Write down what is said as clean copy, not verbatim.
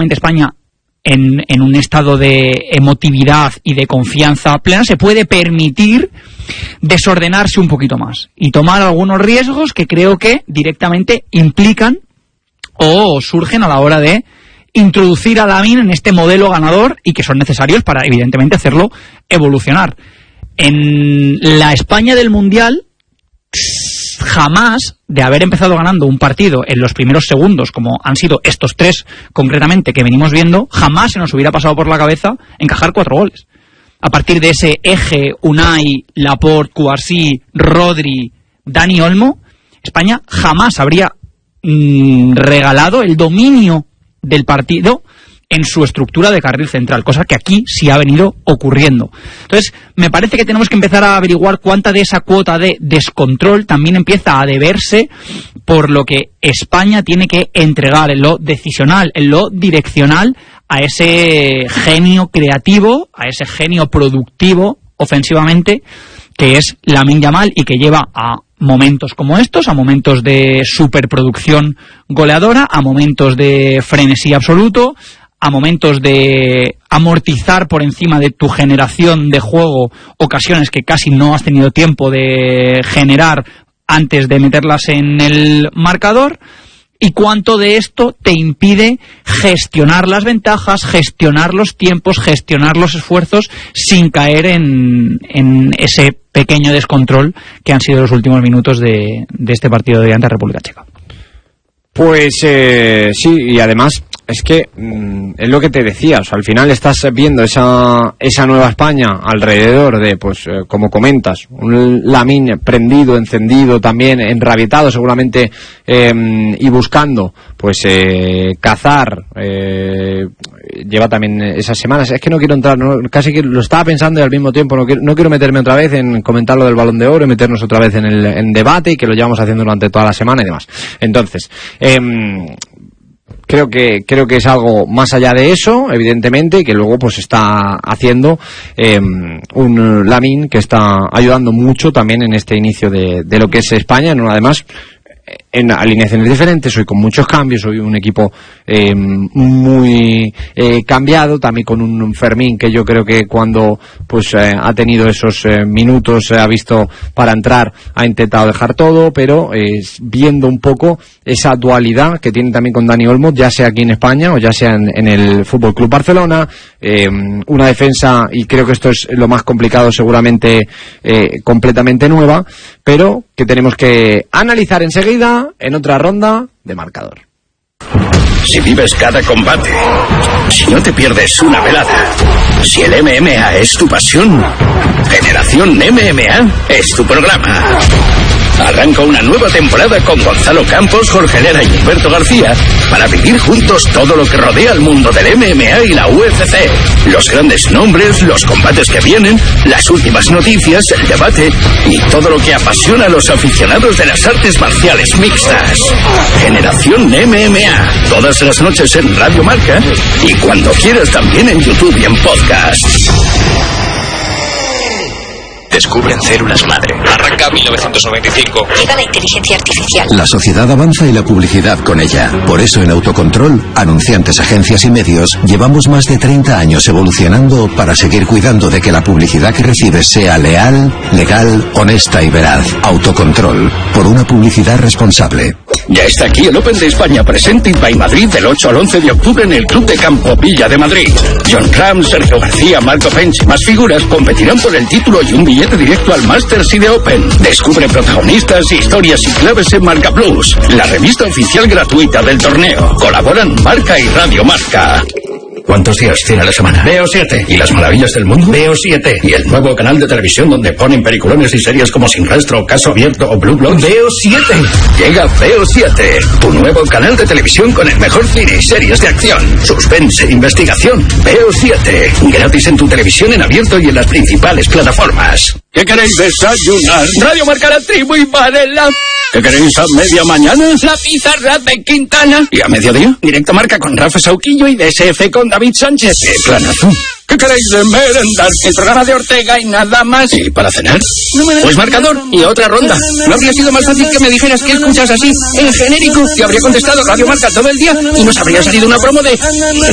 perfectamente España en un estado de emotividad y de confianza plena, se puede permitir desordenarse un poquito más y tomar algunos riesgos que creo que directamente implican o surgen a la hora de introducir a Lamine en este modelo ganador y que son necesarios para, evidentemente, hacerlo evolucionar. En la España del Mundial, jamás, de haber empezado ganando un partido en los primeros segundos, como han sido estos 3 concretamente que venimos viendo, jamás se nos hubiera pasado por la cabeza encajar 4 goles. A partir de ese eje Unai, Laporte, Kouassi, Rodri, Dani Olmo, España jamás habría regalado el dominio del partido en su estructura de carril central, cosa que aquí sí ha venido ocurriendo. Entonces, me parece que tenemos que empezar a averiguar cuánta de esa cuota de descontrol también empieza a deberse por lo que España tiene que entregar en lo decisional, en lo direccional, a ese genio creativo, a ese genio productivo ofensivamente, que es Lamine Yamal, y que lleva a momentos como estos, a momentos de superproducción goleadora, a momentos de frenesí absoluto, a momentos de amortizar por encima de tu generación de juego ocasiones que casi no has tenido tiempo de generar antes de meterlas en el marcador, y cuánto de esto te impide gestionar las ventajas, gestionar los tiempos, gestionar los esfuerzos sin caer en ese pequeño descontrol que han sido los últimos minutos de este partido de ante República Checa. Pues sí, y además es que es lo que te decía, o sea, al final estás viendo esa nueva España alrededor de, pues, como comentas, un Lamine prendido, encendido, también enrabietado seguramente, y buscando, pues, cazar, lleva también esas semanas, es que no quiero entrar, casi que lo estaba pensando y al mismo tiempo no quiero meterme otra vez en comentar lo del Balón de Oro y meternos otra vez en debate, y que lo llevamos haciendo durante toda la semana y demás. Entonces, creo que es algo más allá de eso, evidentemente, y que luego pues está haciendo un Lamine que está ayudando mucho también en este inicio de lo que es España, ¿no? Además, en alineaciones diferentes, hoy con muchos cambios, hoy un equipo muy cambiado, también con un Fermín que yo creo que cuando pues ha tenido esos minutos ha visto para entrar, ha intentado dejar todo, pero viendo un poco esa dualidad que tiene también con Dani Olmo, ya sea aquí en España o ya sea en el Fútbol Club Barcelona, una defensa, y creo que esto es lo más complicado seguramente, completamente nueva, pero que tenemos que analizar enseguida en otra ronda de marcador. Si vives cada combate, si no te pierdes una velada, si el MMA es tu pasión, Generación MMA es tu programa. Arranca una nueva temporada con Gonzalo Campos, Jorge Herrera y Humberto García para vivir juntos todo lo que rodea al mundo del MMA y la UFC. Los grandes nombres, los combates que vienen, las últimas noticias, el debate y todo lo que apasiona a los aficionados de las artes marciales mixtas. Generación MMA, todas las noches en Radio Marca y cuando quieras también en YouTube y en podcast. Descubren células madre. Arranca 1995. Llega la inteligencia artificial. La sociedad avanza y la publicidad con ella. Por eso en Autocontrol, anunciantes, agencias y medios, llevamos más de 30 años evolucionando para seguir cuidando de que la publicidad que recibes sea leal, legal, honesta y veraz. Autocontrol, por una publicidad responsable. Ya está aquí el Open de España Presented by Madrid del 8 al 11 de octubre en el Club de Campo Villa de Madrid. John Ram, Sergio García, Marco Fench y más figuras competirán por el título y un billete directo al Masters y de Open. Descubre protagonistas, historias y claves en Marca Plus, la revista oficial gratuita del torneo. Colaboran Marca y Radio Marca. ¿Cuántos días tiene a la semana? Veo 7. ¿Y las maravillas del mundo? Veo 7. ¿Y el nuevo canal de televisión donde ponen peliculones y series como Sin Rastro, Caso Abierto o Blue Bloods? Veo 7. Llega Veo 7, tu nuevo canal de televisión con el mejor cine y series de acción, suspense, investigación. Veo 7. Gratis en tu televisión en abierto y en las principales plataformas. ¿Qué queréis desayunar? Radio Marca, La Tribu y Varela. ¿Qué queréis a media mañana? La pizarra de Quintana. ¿Y a mediodía? Directo Marca con Rafa Sauquillo y DSF con David Sánchez. ¡Qué planazo! ¿Qué queréis de merendar? El programa de Ortega y nada más. ¿Y para cenar? Pues marcador y otra ronda. ¿No habría sido más fácil que me dijeras que escuchas así, en genérico? Te habría contestado Radio Marca todo el día y nos habría salido una promo de